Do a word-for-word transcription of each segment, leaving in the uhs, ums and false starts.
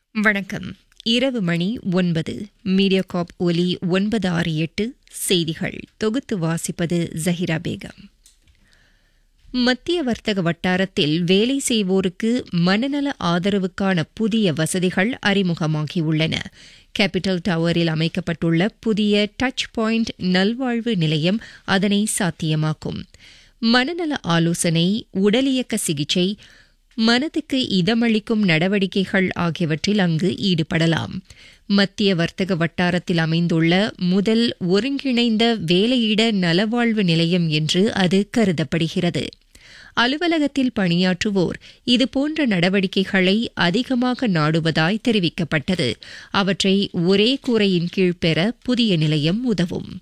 வணக்கம். இரவு மணி ஒன்பது. மீடியாகாப் ஒலி ஒன்பது ஆறு எட்டு செய்திகள் தொகுத்து வாசிப்பது ஜஹிரா பேகம். மத்திய வர்த்தக வட்டாரத்தில் வேலை செய்வோருக்கு மனநல ஆதரவுக்கான புதிய வசதிகள் அறிமுகமாகியுள்ளன. கேபிட்டல் டவரில் அமைக்கப்பட்டுள்ள புதிய டச் பாயிண்ட் நல்வாழ்வு நிலையம் அதனை சாத்தியமாக்கும். மனநல ஆலோசனை, உடலியக்க சிகிச்சை, மனதுக்கு இதமளிக்கும் நடவடிக்கைகள் ஆகியவற்றில் அங்கு ஈடுபடலாம். மத்திய வர்த்தக வட்டாரத்தில் அமைந்துள்ள முதல் ஒருங்கிணைந்த வேலையிட நலவாழ்வு நிலையம் என்று அது கருதப்படுகிறது. அலுவலகத்தில் பணியாற்றுவோர் இதுபோன்ற நடவடிக்கைகளை அதிகமாக நாடுவதாய் தெரிவிக்கப்பட்டது. அவற்றை ஒரே கூரையின் கீழ் பெற புதிய நிலையம் உதவும்.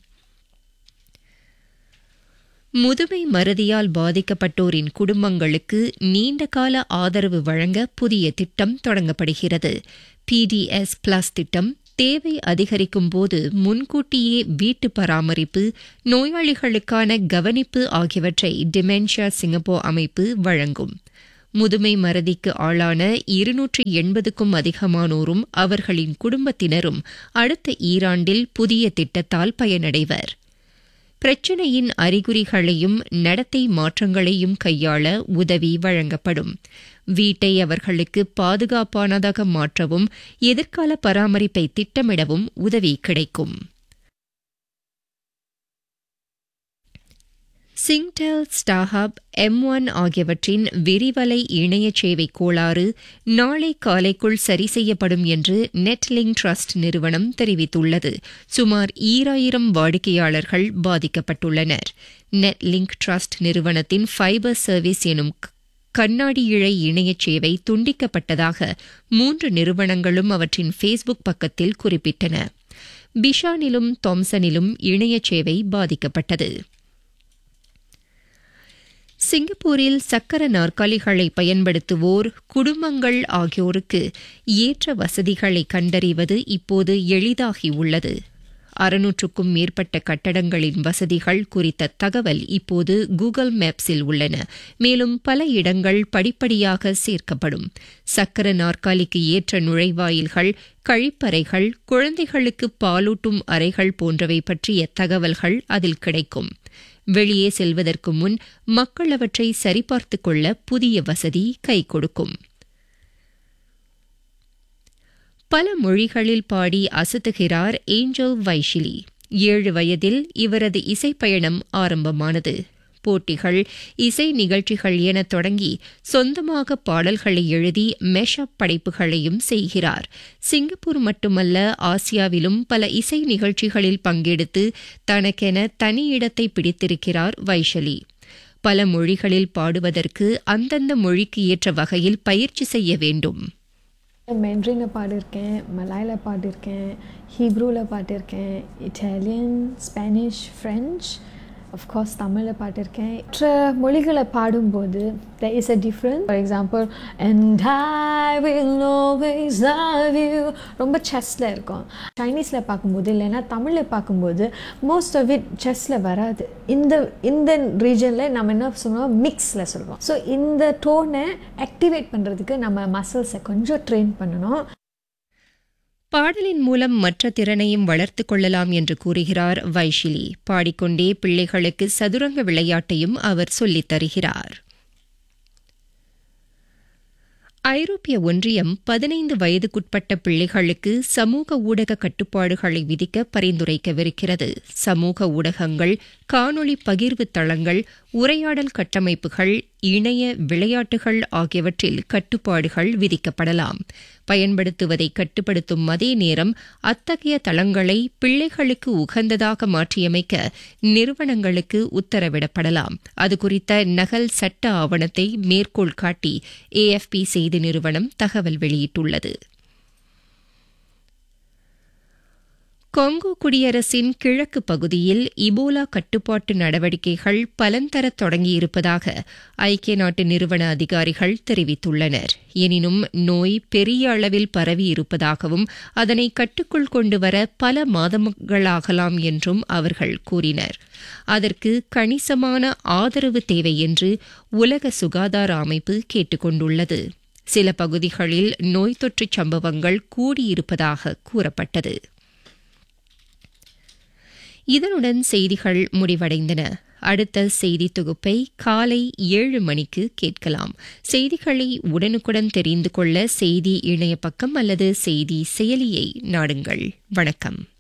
முதுமை மறதியால் பாதிக்கப்பட்டோரின் குடும்பங்களுக்கு நீண்டகால ஆதரவு வழங்க புதிய திட்டம் தொடங்கப்படுகிறது. பிடிஎஸ் பிளஸ் திட்டம் தேவை அதிகரிக்கும் போது முன்கூட்டியே வீட்டு பராமரிப்பு, நோயாளிகளுக்கான கவனிப்பு ஆகியவற்றை டிமென்ஷியா சிங்கப்பூர் அமைப்பு வழங்கும். முதுமை மறதிக்கு ஆளான இருநூற்று எண்பதுக்கும் அதிகமானோரும் அவர்களின் குடும்பத்தினரும் அடுத்த ஈராண்டில் புதிய திட்டத்தால் பயனடைவர். பிரச்சினையின் அறிகுறிகளையும் நடத்தை மாற்றங்களையும் கையாள உதவி வழங்கப்படும். வீட்டை அவர்களுக்கு பாதுகாப்பானதாக மாற்றவும் எதிர்கால பராமரிப்பை திட்டமிடவும் உதவி கிடைக்கும். சிங்டெல், ஸ்டார்ஹப், எம் ஒன் ஆகியவற்றின் விரிவலை இணைய சேவை கோளாறு நாளை காலைக்குள் சரி செய்யப்படும் என்று நெட்லிங்க் ட்ரஸ்ட் நிறுவனம் தெரிவித்துள்ளது. சுமார் ஈராயிரம் வாடிக்கையாளர்கள் பாதிக்கப்பட்டுள்ளனர். நெட்லிங்க் ட்ரஸ்ட் நிறுவனத்தின் ஃபைபர் சர்வீஸ் எனும் கண்ணாடி இழை இணைய சேவை துண்டிக்கப்பட்டதாக மூன்று நிறுவனங்களும் அவற்றின் ஃபேஸ்புக் பக்கத்தில் குறிப்பிட்டன. பிஷானிலும் தாம்சனிலும் இணைய சேவை பாதிக்கப்பட்டது. சிங்கப்பூரில் சக்கர நாற்காலிகளை பயன்படுத்துவோர், குடும்பங்கள் ஆகியோருக்கு ஏற்ற வசதிகளை கண்டறிவது இப்போது எளிதாகியுள்ளது. அறுநூற்றுக்கும் மேற்பட்ட கட்டடங்களின் வசதிகள் குறித்த தகவல் இப்போது கூகுள் மேப்ஸில் உள்ளன. மேலும் பல இடங்கள் படிப்படியாக சேர்க்கப்படும். சக்கர நாற்காலிக்கு ஏற்ற நுழைவாயில்கள், கழிப்பறைகள், குழந்தைகளுக்கு பாலூட்டும் அறைகள் போன்றவை பற்றிய தகவல்கள் அதில் கிடைக்கும். வெளியே செல்வதற்கு முன் மக்கள் அவற்றை சரிபார்த்துக் கொள்ள புதிய வசதி கை கொடுக்கும். பல மொழிகளில் பாடி அசத்துகிறார் ஏஞ்சல் வைஷிலி. ஏழு வயதில் இவரது இசைப்பயணம் ஆரம்பமானது. போட்டிகள், இசை நிகழ்ச்சிகள் என தொடங்கி சொந்தமாக பாடல்களை எழுதி மெஷப் படைப்புகளையும் செய்கிறார். சிங்கப்பூர் மட்டுமல்ல, ஆசியாவிலும் பல இசை நிகழ்ச்சிகளில் பங்கெடுத்து தனக்கென தனி இடத்தை பிடித்திருக்கிறார் வைஷலி. பல மொழிகளில் பாடுவதற்கு அந்தந்த மொழிக்கு ஏற்ற வகையில் பயிற்சி செய்ய வேண்டும். மெண்ட்ரினில் பாடியிருக்கேன், மலாயில் பாடியிருக்கேன், ஹீப்ரூவில் பாடியிருக்கேன், இட்டாலியன், ஸ்பானிஷ், ஃப்ரெஞ்ச், அஃப்கோர்ஸ் தமிழில் பாட்டிருக்கேன். மற்ற மொழிகளை பாடும்போது there is a difference. For example, and I will always love you, ரொம்ப செஸ்ஸில் இருக்கும். சைனீஸில் பார்க்கும்போது இல்லைன்னா தமிழில் பார்க்கும்போது மோஸ்ட் ஆஃப் இட் செஸ்ஸில் வராது. இந்த இந்த ரீஜனில் நம்ம என்ன சொல்லுவோம், மிக்ஸில் சொல்லுவோம். ஸோ இந்த டோனை ஆக்டிவேட் பண்ணுறதுக்கு நம்ம மசில்ஸை கொஞ்சம் ட்ரெயின் பண்ணணும். பாடலின் மூலம் மற்ற திறனையும் வளர்த்துக் கொள்ளலாம் என்று கூறுகிறார் வைஷிலி. பாடிக்கொண்டே பிள்ளைகளுக்கு சதுரங்க விளையாட்டையும் அவர் சொல்லித் தருகிறார். ஐரோப்பிய ஒன்றியம் பதினைந்து வயதுக்குட்பட்ட பிள்ளைகளுக்கு சமூக ஊடக கட்டுப்பாடுகளை விதிக்க பரிந்துரைக்கவிருக்கிறது. சமூக ஊடகங்கள், காணொளி பகிர்வு தளங்கள், உரையாடல் கட்டமைப்புகள், இணைய விளையாட்டுகள் ஆகியவற்றில் கட்டுப்பாடுகள் விதிக்கப்படலாம். பயன்படுத்துவதை கட்டுப்படுத்தும் அதே நேரம் அத்தகைய தளங்களை பிள்ளைகளுக்கு உகந்ததாக மாற்றியமைக்க நிறுவனங்களுக்கு உத்தரவிடப்படலாம். அது குறித்த நகல் சட்ட ஆவணத்தை மேற்கோள் காட்டி ஏஎஃப்பி செய்தி நிறுவனம் தகவல் வெளியிட்டுள்ளது. காங்கோ குடியரசின் கிழக்கு பகுதியில் இபோலா கட்டுப்பாட்டு நடவடிக்கைகள் பலன் தரத் தொடங்கியிருப்பதாக ஐக்கிய நாட்டு நிறுவன அதிகாரிகள் தெரிவித்துள்ளனர். எனினும் நோய் பெரிய அளவில் பரவியிருப்பதாகவும் அதனை கட்டுக்குள் கொண்டுவர பல மாதங்களாகலாம் என்றும் அவர்கள் கூறினர். அதற்கு கணிசமான ஆதரவு தேவை என்று உலக சுகாதார அமைப்பு கேட்டுக் கொண்டுள்ளது. சில பகுதிகளில் நோய் தொற்று சம்பவங்கள் கூடியிருப்பதாக கூறப்பட்டது. இதனுடன் செய்திகள் முடிவடைந்தன. அடுத்த செய்தி தொகுப்பை காலை ஏழு மணிக்கு கேட்கலாம். செய்திகளை உடனுக்குடன் தெரிந்து கொள்ள செய்தி இணைய பக்கம் அல்லது செய்தி செயலியை நாடுங்கள். வணக்கம்.